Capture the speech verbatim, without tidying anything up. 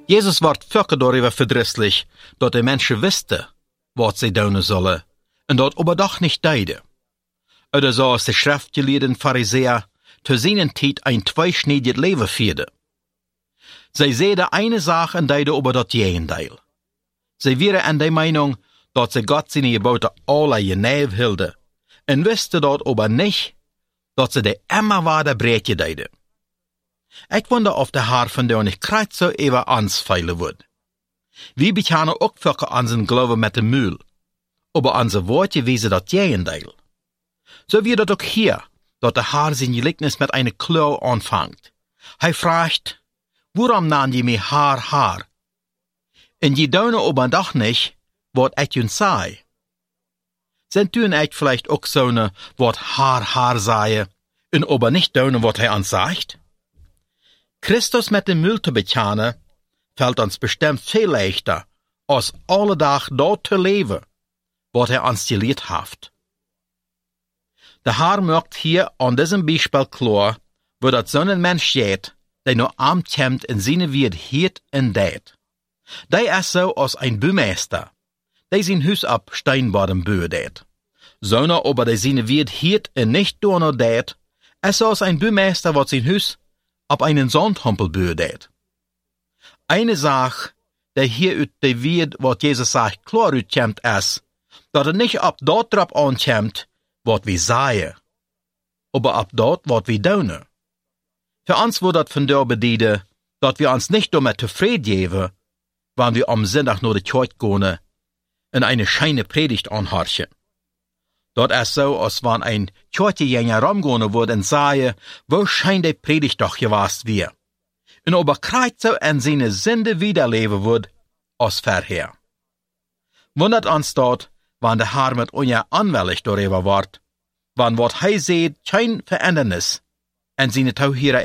Jesus wordt vaker darüber verdrisslich, dat de mensen wisten, wat sie doen sollen, en dat overdag nicht deiden. Oder so als de schriftgeleerden Pharisäer zu seinen Tijd ein zweischneidiges Leben führten. Sie sehen eine Sache en deiden über das Gegenteil. Sie wären an der Meinung, dass sie Gott seine Gebote alle genau hielden, en wisten dat aber nicht, dass sie die immer weiter breken deiden. Ich wonder of de Haar van der nicht kreuz so even ansfeilen wird. Wir bekennen auch vaker an zijn Glauben mit dem Mühl, aber an zijn Worte wiesen das Gegenteil. So wird das auch hier, dass der Haar sein Gleichnis mit einer Klau anfängt. Er fragt, warum nahm je mir Haar, Haar? Und je daunen aber doch nicht, was ich uns sei. Sind tun ich vielleicht auch so ne, was Haar, Haar sei, und aber nicht daunen, was er uns sagt? Christus mit dem Müll zu bekennen, fällt uns bestimmt viel leichter, als alle Tag dort zu leben, was er uns gelehrt hat. Der Herr macht hier an diesem Beispiel klar, wo das so ein Mensch geht, der nur arm kämmt in seine Welt hiert und deit. Der ist so als ein Bühmeister, der sein Haus ab Steinboden bühe deit. So nur aber der seine Welt hiert und nicht nur noch deit, ist so als ein Bühmeister, was sein Haus ab einen Sandhumpel bühe deit. Eine Sache, der hier ut der Welt, was Jesus sagt, klar utkämmt ist, dass er nicht ab dort drauf ankämmt, was wir sagen, aber ab dort, was wir tun. Für uns wird das von der bedeuten, dass wir uns nicht damit zufrieden geben, wenn wir am Sonntag nur die Kirche gehen und eine scheine Predigt anhorchen. Dort ist so, als wenn ein Kirchengänger rumgehen würde und sagen, wo scheint die Predigt doch gewesen wir? Und ob er kreuz so an seine Sünde wiederleben wird, als vorher. Wundert uns dort, wann der Herr mit uns anwällig darüber wird, wann was er sieht, kein Verändernis an seine Tauhierer